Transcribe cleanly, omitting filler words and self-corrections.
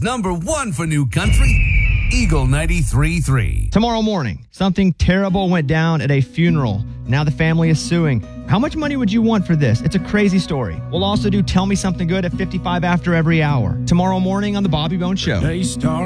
#1 for New Country, Eagle 93.3. Tomorrow morning, something terrible went down at a funeral. Now the family is suing. How much money would you want for this? It's a crazy story. We'll also do Tell Me Something Good at 55 after every hour. Tomorrow morning on The Bobby Bones Show.